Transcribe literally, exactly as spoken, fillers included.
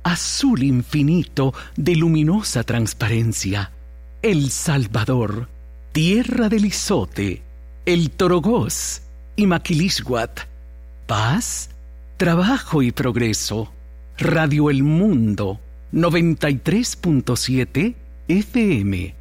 azul infinito de luminosa transparencia, El Salvador, tierra del Izote, el Torogós y Maquilisguat, paz, trabajo y progreso. Radio El Mundo, noventa y tres punto siete F M.